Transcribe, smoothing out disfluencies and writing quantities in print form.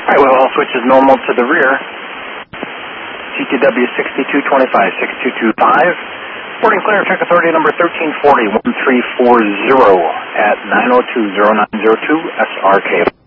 All right, well, all switches normal to the rear. CTW 6225, 6225. Boarding clear, check authority number 1340, 1340 at 902-0902 SRK.